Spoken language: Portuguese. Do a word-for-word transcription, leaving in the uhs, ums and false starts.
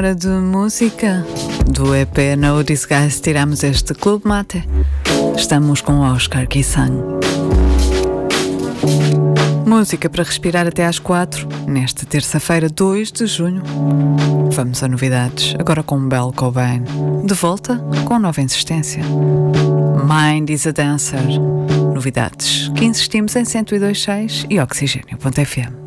hora de música. Do E P No Disguise tiramos este Club Mate. Estamos com Oscar Kissan. Música para respirar até às quatro, nesta terça-feira, dois de junho. Vamos a novidades, agora com Belle Cobain. De volta com nova insistência. Mind is a Dancer. Novidades que insistimos em cento e dois ponto seis e Oxigênio ponto F M.